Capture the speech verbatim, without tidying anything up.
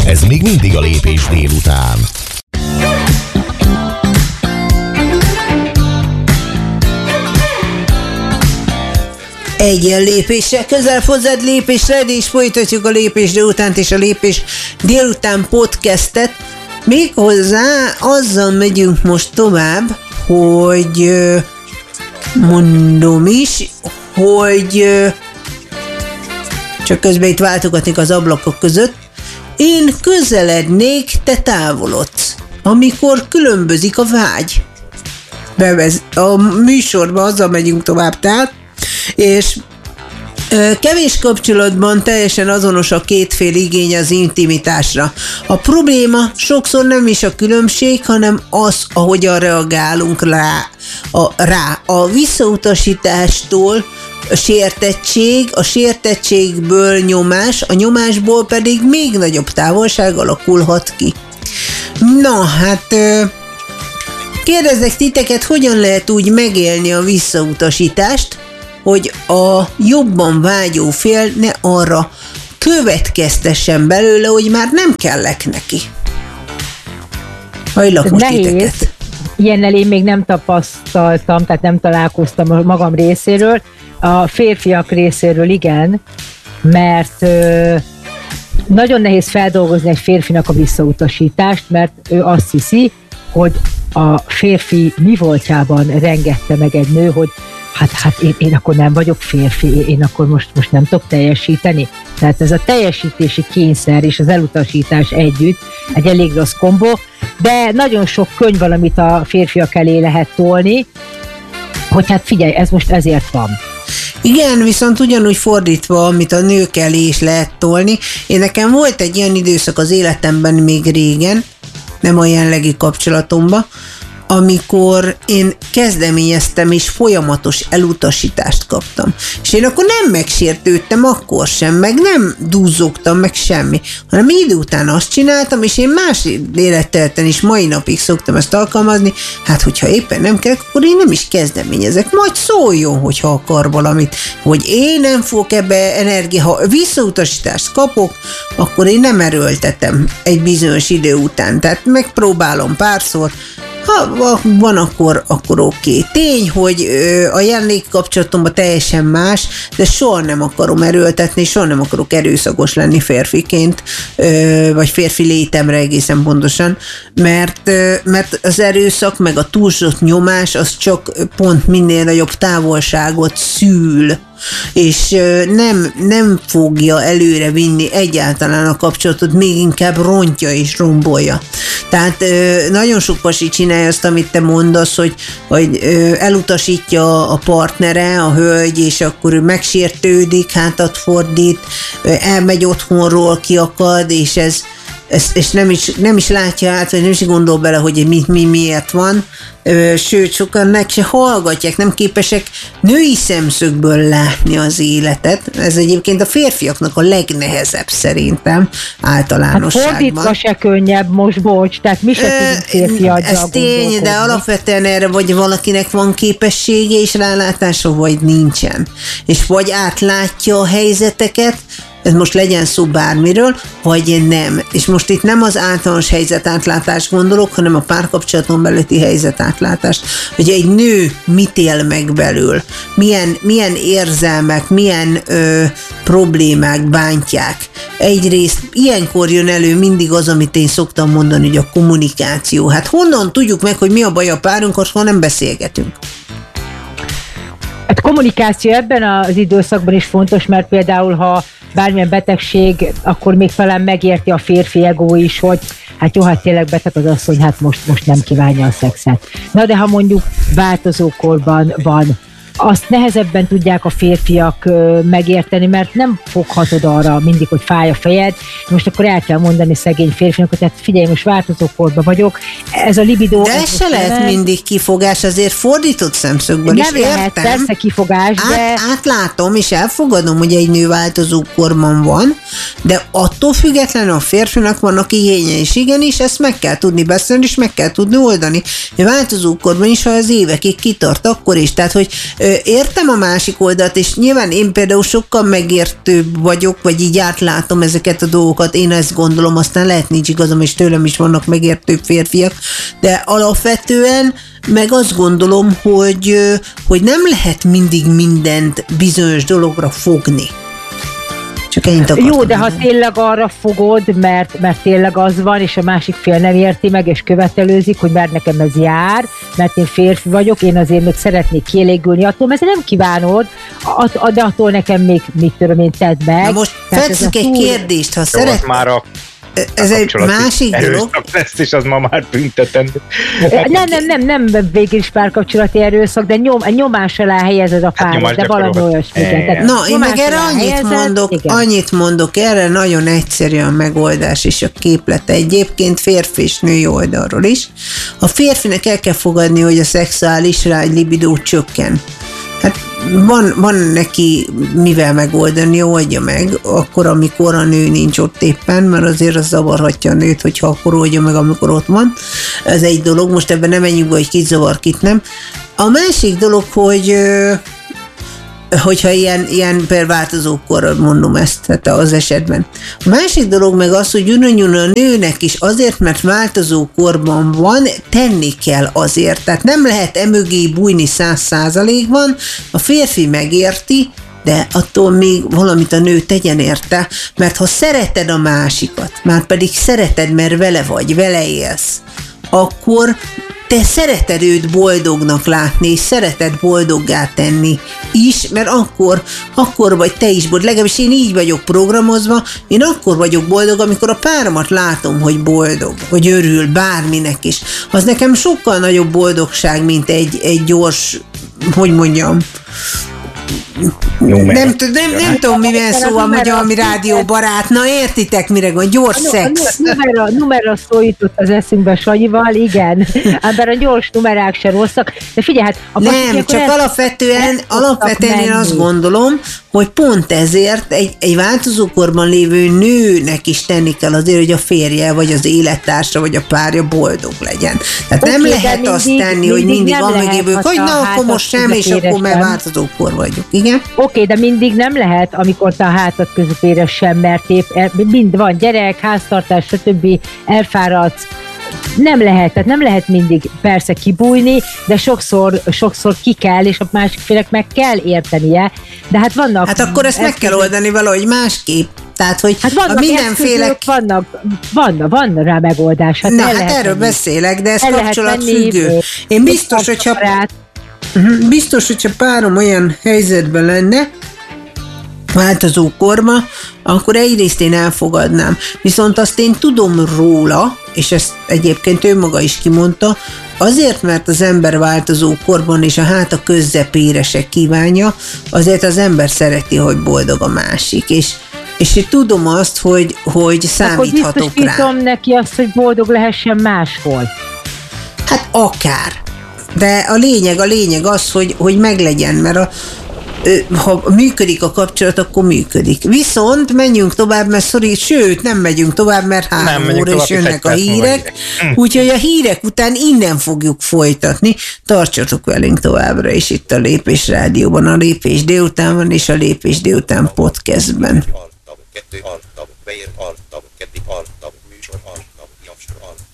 Ez még mindig a Lépés délután. Egyen lépéssel közel hozzád lépésre, és folytatjuk a Lépés délutánt és a Lépés délután podcastet. Méghozzá azzal megyünk most tovább, hogy mondom is, hogy csak közben itt váltogatnék az ablakok között. Én közelednék, te távolodsz, amikor különbözik a vágy. Bevez, a műsorban azzal megyünk tovább, tehát és kevés kapcsolatban teljesen azonos a kétfél igény az intimitásra. A probléma sokszor nem is a különbség, hanem az, ahogyan reagálunk rá. A, rá. a visszautasítástól a sértettség, a sértettségből nyomás, a nyomásból pedig még nagyobb távolság alakulhat ki. Na, hát kérdezek titeket, hogyan lehet úgy megélni a visszautasítást, hogy a jobban vágyó fél ne arra következtessen belőle, hogy már nem kellek neki. Hajlak most titeket. Ilyennel én még nem tapasztaltam, tehát nem találkoztam magam részéről. A férfiak részéről igen, mert ö, nagyon nehéz feldolgozni egy férfinak a visszautasítást, mert ő azt hiszi, hogy a férfi mi voltjában rengette meg egy nő, hogy hát, hát én, én akkor nem vagyok férfi, én akkor most, most nem tudok teljesíteni. Tehát ez a teljesítési kényszer és az elutasítás együtt egy elég rossz kombó, de nagyon sok könyv van, amit a férfiak elé lehet tolni, hogy hát figyelj, ez most ezért van. Igen, viszont ugyanúgy fordítva, amit a nők elé is lehet tolni. Én nekem volt egy ilyen időszak az életemben még régen, nem a jelenlegi kapcsolatomban, amikor én kezdeményeztem, és folyamatos elutasítást kaptam. És én akkor nem megsértődtem akkor sem, meg nem duzzogtam, meg semmi, hanem idő után azt csináltam, és én más életterületen is mai napig szoktam ezt alkalmazni, hát hogyha éppen nem kell, akkor én nem is kezdeményezek, majd szóljon, hogyha akar valamit, hogy én nem fogok ebbe energia, ha visszautasítást kapok, akkor én nem erőltetem egy bizonyos idő után, tehát megpróbálom párszor. Ha van, akkor, akkor oké. Okay. Tény, hogy ö, a jelenlegi kapcsolatomban teljesen más, de soha nem akarom erőltetni, soha nem akarok erőszakos lenni férfiként, ö, vagy férfi létemre egészen pontosan, mert, ö, mert az erőszak, meg a túlzott nyomás, az csak pont minél nagyobb távolságot szül, és nem, nem fogja előre vinni egyáltalán a kapcsolatot, még inkább rontja és rombolja. Tehát nagyon sok pasi csinálja azt, amit te mondasz, hogy, hogy elutasítja a partnere, a hölgy, és akkor ő megsértődik, hátat fordít, elmegy otthonról, kiakad, és ez Ezt, és nem is, nem is látja át, vagy nem is gondol bele, hogy mi, mi miért van, sőt, sokan meg se hallgatják, nem képesek női szemszögből látni az életet. Ez egyébként a férfiaknak a legnehezebb szerintem általánosságban. Hát fordítva se könnyebb, most bocs, tehát mi se tudunk férfi aggyal Ez tény, de alapvetően erre vagy valakinek van képessége és rálátása, vagy nincsen. És vagy átlátja a helyzeteket, ez most legyen szó bármiről, vagy nem. És most itt nem az általános helyzetátlátást gondolok, hanem a párkapcsolaton belüli helyzetátlátást, hogy egy nő mit él meg belül, milyen, milyen érzelmek, milyen ö, problémák bántják. Egyrészt ilyenkor jön elő mindig az, amit én szoktam mondani, hogy a kommunikáció. Hát honnan tudjuk meg, hogy mi a baj a párunkkal, ha nem beszélgetünk? Hát kommunikáció ebben az időszakban is fontos, mert például, ha bármilyen betegség, akkor még talán megérti a férfi egó is, hogy hát jó, hát tényleg beteg az asszony, hát most, most nem kívánja a szexet. Na de ha mondjuk változókorban van, azt nehezebben tudják a férfiak megérteni, mert nem foghatod arra mindig, hogy fáj a fejed. Most akkor el kell mondani szegény férfinak, hogy tehát figyelj, most változókorban vagyok. Ez a libidó... De ez se lehet nem... mindig kifogás, azért fordított szemszögből nem is értem. Nem lehet, persze kifogás, Át, de... Átlátom és elfogadom, hogy egy nő változókorban van, de attól függetlenül a férfinak vannak igénye, és igenis, ezt meg kell tudni beszélni, és meg kell tudni oldani. A változókorban is, ha az évekig kitart, akkor is. Tehát, hogy értem a másik oldalt, és nyilván én például sokkal megértőbb vagyok, vagy így átlátom ezeket a dolgokat, én ezt gondolom, aztán lehet nincs igazam, és tőlem is vannak megértőbb férfiak, de alapvetően meg azt gondolom, hogy, hogy nem lehet mindig mindent bizonyos dologra fogni. Csak ennyit akartam. Jó, de ha tényleg arra fogod, mert, mert tényleg az van, és a másik fél nem érti meg, és követelőzik, hogy mert nekem ez jár, mert én férfi vagyok, én azért még szeretnék kielégülni attól, mert nem kívánod, att, de attól nekem még, mit tudom én, tedd meg. Na most felszük egy túl... kérdést, ha szeret... Már a ez egy másik dolog. Ezt is az ma már büntetendő. Hát nem, nem, nem, nem végül is párkapcsolati erőszak, de nyom, nyomás alá helyezed a párat, hát de valami olyasmiket. Na, én meg erre annyit helyezed, mondok, igen. annyit mondok, erre nagyon egyszerű a megoldás és a képlete. Egyébként férfi és női oldalról is. A férfinek el kell fogadni, hogy a szexuális rágy libidó csökken. Hát van, van neki mivel megoldani, oldja meg, akkor, amikor a nő nincs ott éppen, mert azért az zavarhatja a nőt, hogyha akkor oldja meg, amikor ott van. Ez egy dolog, most ebben nem menjünk be, hogy kit zavar, kit nem. A másik dolog, hogy hogyha ilyen, ilyen per változókor mondom ezt, tehát az esetben. A másik dolog meg az, hogy ugyanúgy a nőnek is azért, mert változókorban van, tenni kell azért. Tehát nem lehet emögé bújni száz százalékban, a férfi megérti, de attól még valamit a nő tegyen érte, mert ha szereted a másikat, már pedig szereted, mert vele vagy, vele élsz, akkor te szereted őt boldognak látni, és szereted boldoggá tenni is, mert akkor, akkor vagy te is boldog. Legalábbis én így vagyok programozva, én akkor vagyok boldog, amikor a páromat látom, hogy boldog, hogy örül bárminek is. Az nekem sokkal nagyobb boldogság, mint egy, egy gyors, hogy mondjam, nem, nem, nem, nem tudom, mivel szó a magyar, ami rádióbarát. Na, értitek, mire gond? Gyors a, szex. A numera, numera szó jutott az eszünkbe Sanyival, igen. Ebben a gyors numerák se rosszak. De figyelj, hát... A nem, csak ezt, alapvetően, ezt alapvetően én azt gondolom, hogy pont ezért egy, egy változókorban lévő nőnek is tenni kell azért, hogy a férje, vagy az élettársa, vagy a párja boldog legyen. Tehát okay, nem lehet mindig, azt tenni, hogy mindig van mögéből, hogy na, akkor most sem, és akkor már változókor vagyok. Igen? Oké, okay, de mindig nem lehet, amikor te a hátad közepére sem, mert épp mind van gyerek, háztartás, stb. Elfáradsz. Nem lehet, tehát nem lehet mindig persze kibújni, de sokszor, sokszor ki kell, és a másik félek meg kell értenie. De hát vannak... Hát akkor ezt meg kell oldani valahogy másképp. Tehát, hogy hát vannak a mindenféle... vannak, vannak, van rá megoldás. Hát na, hát erről tenni. beszélek, de ez kapcsolatfüggő. Én biztos, hogyha... Biztos, hogyha párom olyan helyzetben lenne, változó korma, akkor egyrészt én elfogadnám. Viszont azt én tudom róla, és ezt egyébként ő maga is kimondta, azért, mert az ember változó korban és a háta közepére se kívánja, azért az ember szereti, hogy boldog a másik. És, és én tudom azt, hogy, hogy számíthatok rá. Akkor biztosítom neki azt, hogy boldog lehessen máshol. Hát akár. De a lényeg, a lényeg az, hogy, hogy meglegyen, mert a, ha működik a kapcsolat, akkor működik. Viszont menjünk tovább, mert szorít, sőt, nem megyünk tovább, mert három óra és jönnek a hírek. Úgyhogy a hírek után innen fogjuk folytatni. Tartsatok velünk továbbra is itt a Lépés Rádióban, a Lépés délutánban és a Lépés délután podcastben.